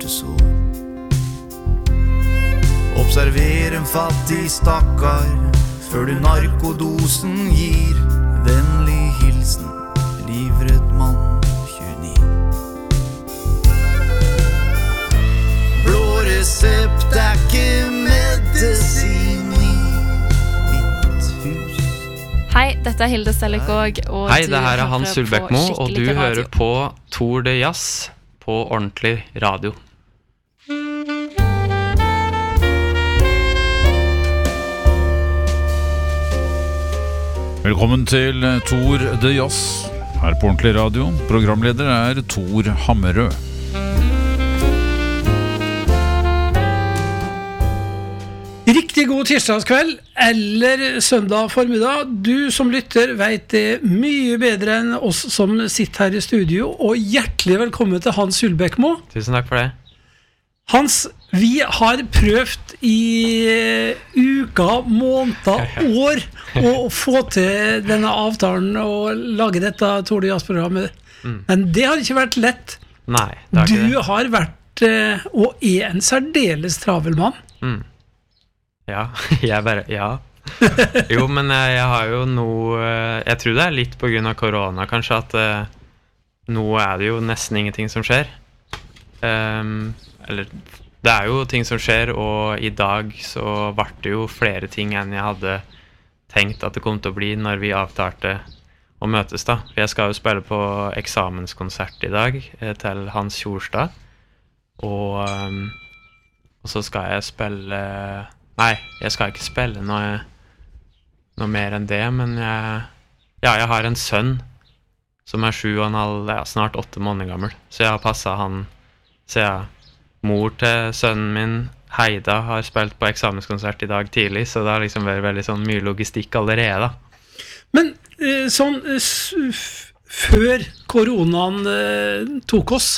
hjertesår. Observer en fattig stakkar før du narkodosen gir. Vennlig hilsen, livredd mann 29. Blå resept ikke medisin i mitt hus. Hei, dette Hilde Stellekåg, og Hei, det her Hans Sulbekmo, og du hører på Tour de Jazz på ordentlig radio. Velkommen til Tour de Jazz, her på ordentlig radio. Programleder Tor Hammerød. Riktig god tirsdagskveld eller søndag formiddag. Du som lytter vet det mye bedre enn oss som sitter her i studio, og hjertelig velkommen til Hans Sulbekmo. Tusen takk for det. Hans, vi har prøvd i uker, måneder, år å få til denne avtalen og lage dette Tour de Jazz-programmet. Men det har ikke vært lett. Nei, det har ikke det. Du har vært og en særdeles travel mann. Ja, ja. Jo, men jeg har jo noe, jeg tror det litt på grunn av korona kanskje, at nå det jo nesten ingenting som skjer. Eller det jo ting som skjer, og i dag så var det jo flere ting enn jeg hadde tenkt at det kom til å bli når vi avtalte å møtes da. For jeg skal jo spille på eksamenskonsert i dag til Hans Kjorstad, og så skal jeg spille, nei, jeg skal ikke spille noe mer enn det, men jeg har en sønn som 7,5, snart 8 måneder gammel, så jeg har passet han, så jeg mor til sønnen min, Heida, har spilt på eksamenskonsert i dag tidlig, så det har liksom vært veldig sånn mye logistikk allerede. Men sånn før koronaen tok oss,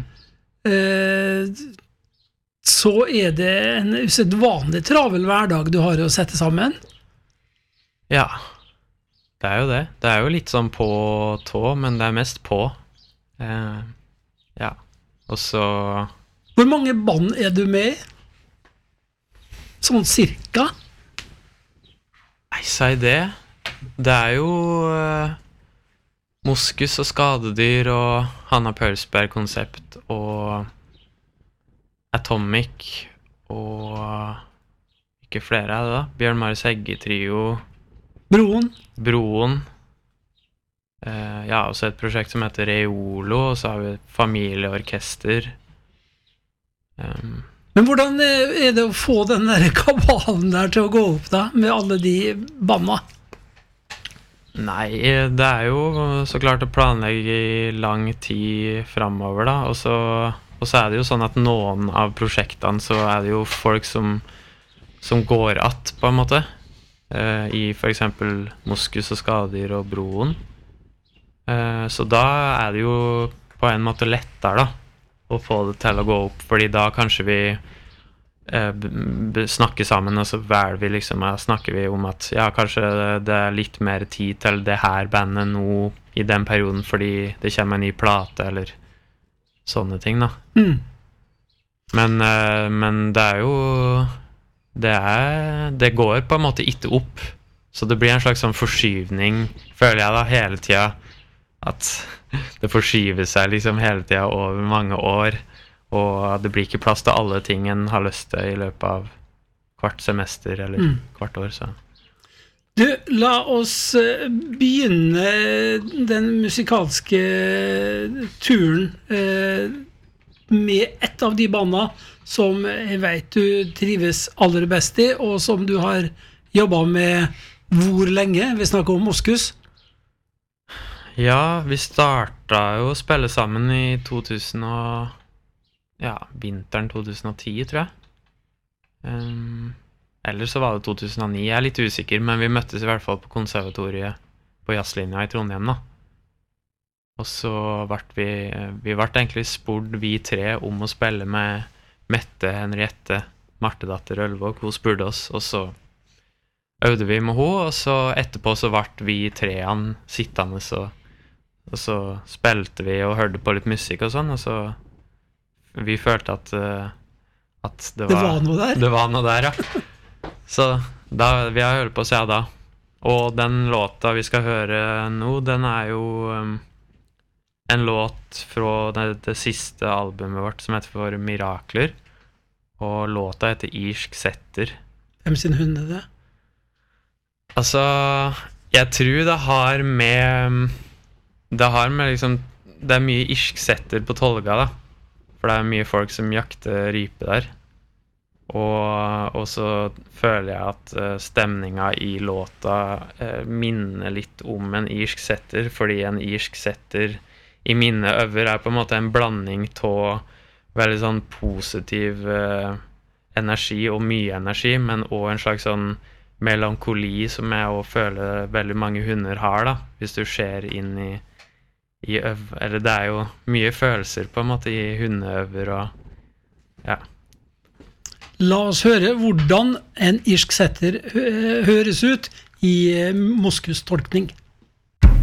så det en usedvanlig travel hverdag du har å sette sammen? Ja, det jo det. Det jo litt sånn på tå, men det mest på. Ja, og så... Hvor mange band du med i? Sånn cirka? Nei, si det. Det jo Moskus og Skadedyr og Hanna Pølsberg-konsept og Atomic og ikke flere det da. Bjørn Marius Hegge-trio. Broen. Ja, også et prosjekt som heter Reolo, og så har vi familieorkester. Men hvordan det å få den der kabalen der til å gå opp da, med alle de banda? Nei, det jo så klart å planlegge i lang tid fremover da, og så det jo sånn at noen av prosjektene så det jo folk som går att på en måte, i for eksempel Moskus og Skadedyr og Broen. Så da det jo på en måte lettere da, å få det til å gå opp, fordi da kanskje vi snakker sammen, og så vi liksom, snakker vi om at ja, kanskje det litt mer tid til det her bandet nå i den perioden, fordi det kommer en ny plate, eller sånne ting da. Men det jo det går på en måte ikke opp, så det blir en slags sånn forskyvning, føler jeg da, hele tiden, at det forskyver seg liksom hele tiden over mange år, og det blir ikke plass til alle ting en har lyst til i løpet av hvert semester eller hvert år. Så. Du, la oss begynne den musikalske turen med et av de bandene som jeg vet du trives aller best i, og som du har jobbet med hvor lenge? Vi snakker om Moskus. Ja, vi startet jo å spille sammen i vinteren 2010, tror jeg. Eller så var det 2009, jeg litt usikker, men vi møttes i hvert fall på konservatoriet på jazzlinja i Trondheim da. Og så vi egentlig spurt vi tre om å spille med Mette, Henriette, Martedatter Ølvåg. Hun spurte oss, og så øvde vi med henne, og så etterpå så ble vi treene sittende, og så spilte vi og hørte på litt musikk og sånn, og så vi følte at det var noe der. Det var noe der, ja. Så vi har hørt på siden da. Og den låta vi skal høre nå, den jo en låt fra det siste albumet vårt som heter for Mirakler. Og låta heter Irsk Setter. Hvem sin hund det? Altså, jeg tror det har med liksom, det mye irsk setter på Tolga da. For det mye folk som jakter rype der. Og så føler jeg at stemninga i låta minner litt om en irsk setter, fordi en irsk setter i mine øver på en måte en blanding av veldig sånn positiv energi og mye energi, men også en slags sånn melankoli som jeg også føler veldig mange hunder har da, hvis du ser inn i eller det jo mye følelser på en måte i hundeøver og ja. La oss høre hvordan en irsk setter høres ut i Moskus tolkning.